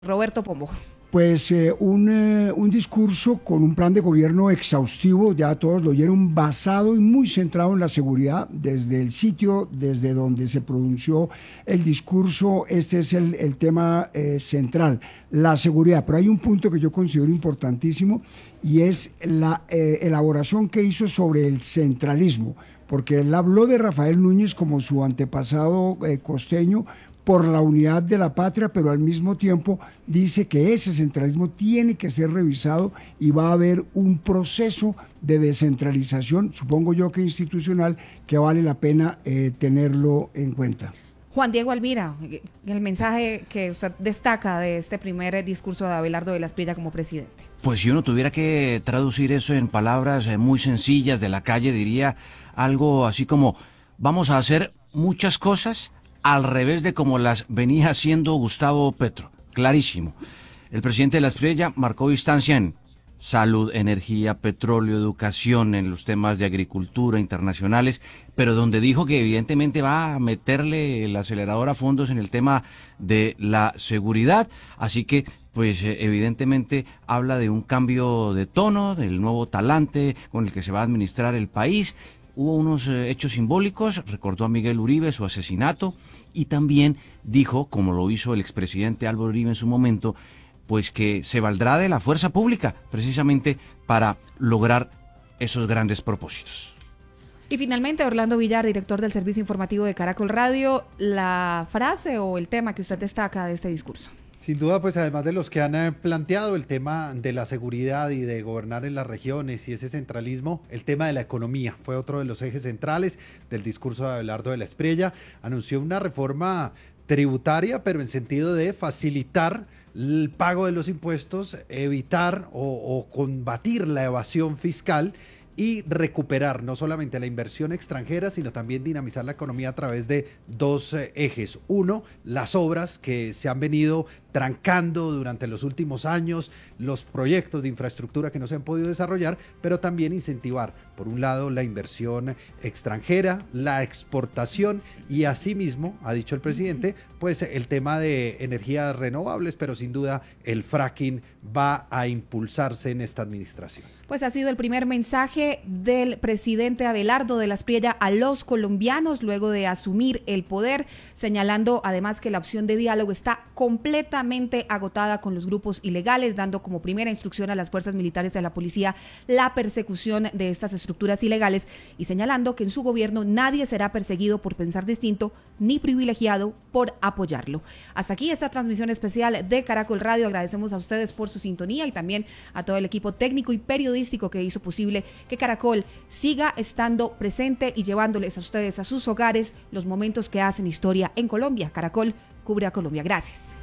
Roberto Pombo. Pues un discurso con un plan de gobierno exhaustivo, ya todos lo oyeron, basado y muy centrado en la seguridad. Desde el sitio, desde donde se pronunció el discurso, este es el tema central, la seguridad. Pero hay un punto que yo considero importantísimo y es la elaboración que hizo sobre el centralismo, porque él habló de Rafael Núñez como su antepasado costeño, por la unidad de la patria, pero al mismo tiempo dice que ese centralismo tiene que ser revisado y va a haber un proceso de descentralización, supongo yo que institucional, que vale la pena tenerlo en cuenta. Juan Diego Alvira, el mensaje que usted destaca de este primer discurso de Abelardo de la Espriella como presidente. Pues si uno tuviera que traducir eso en palabras muy sencillas de la calle, diría algo así como: vamos a hacer muchas cosas al revés de como las venía haciendo Gustavo Petro. Clarísimo. El presidente de la Espriella marcó distancia en salud, energía, petróleo, educación, en los temas de agricultura internacionales, pero donde dijo que evidentemente va a meterle el acelerador a fondos en el tema de la seguridad. Así que pues evidentemente habla de un cambio de tono, del nuevo talante con el que se va a administrar el país. Hubo unos hechos simbólicos, recordó a Miguel Uribe su asesinato y también dijo, como lo hizo el expresidente Álvaro Uribe en su momento, pues que se valdrá de la fuerza pública precisamente para lograr esos grandes propósitos. Y finalmente, Orlando Villar, director del Servicio Informativo de Caracol Radio, la frase o el tema que usted destaca de este discurso. Sin duda, pues además de los que han planteado el tema de la seguridad y de gobernar en las regiones y ese centralismo, el tema de la economía fue otro de los ejes centrales del discurso de Abelardo de la Espriella. Anunció una reforma tributaria, pero en sentido de facilitar el pago de los impuestos, evitar o combatir la evasión fiscal y recuperar no solamente la inversión extranjera, sino también dinamizar la economía a través de dos ejes. Uno, las obras que se han venido trancando durante los últimos años, los proyectos de infraestructura que no se han podido desarrollar, pero también incentivar, por un lado, la inversión extranjera, la exportación y asimismo, ha dicho el presidente, pues el tema de energías renovables, pero sin duda el fracking va a impulsarse en esta administración. Pues ha sido el primer mensaje del presidente Abelardo de la Espriella a los colombianos luego de asumir el poder, señalando además que la opción de diálogo está completamente agotada con los grupos ilegales, dando como primera instrucción a las fuerzas militares de la policía la persecución de estas estructuras ilegales y señalando que en su gobierno nadie será perseguido por pensar distinto ni privilegiado por apoyarlo. Hasta aquí esta transmisión especial de Caracol Radio. Agradecemos a ustedes por su sintonía y también a todo el equipo técnico y periodístico que hizo posible que Caracol siga estando presente y llevándoles a ustedes a sus hogares los momentos que hacen historia en Colombia. Caracol cubre a Colombia. Gracias.